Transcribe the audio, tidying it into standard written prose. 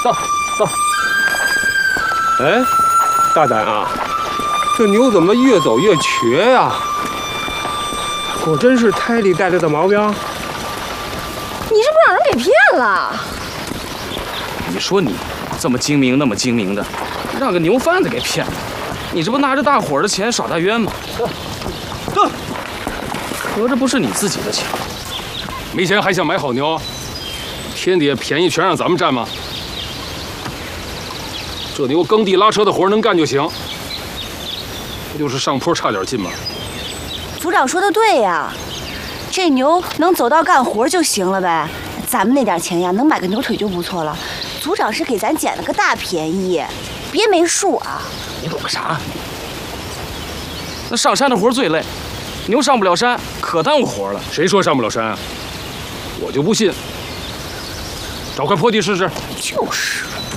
走走。哎，大胆啊！这牛怎么越走越瘸呀？果真是胎里带来的毛病？ 你是不是让人给骗了？ 你说你这么精明，那么精明的，让个牛贩子给骗了，你这不拿着大伙儿的钱耍大冤吗？合着不是你自己的钱？ 没钱还想买好牛？天底下便宜全让咱们占吗？这牛耕地拉车的活能干就行，不就是上坡差点劲吗？ 组长说的对呀，这牛能走道干活就行了呗。咱们那点钱呀，能买个牛腿就不错了。组长是给咱捡了个大便宜，别没数啊！ 你懂个啥？那上山的活最累，牛上不了山，可耽误活了。 谁说上不了山啊？我就不信。找块坡地试试。 就是。